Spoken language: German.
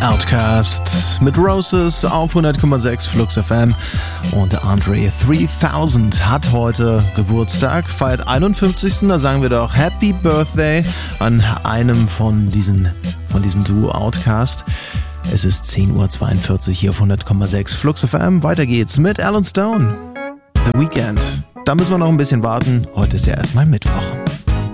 Outcast mit Roses auf 100,6 Flux FM und Andre 3000 hat heute Geburtstag, feiert 51. Da sagen wir doch Happy Birthday an einem von diesem Duo Outcast. Es ist 10:42 Uhr hier auf 100,6 Flux FM. Weiter geht's mit Alan Stone. The Weeknd. Da müssen wir noch ein bisschen warten. Heute ist ja erstmal Mittwoch.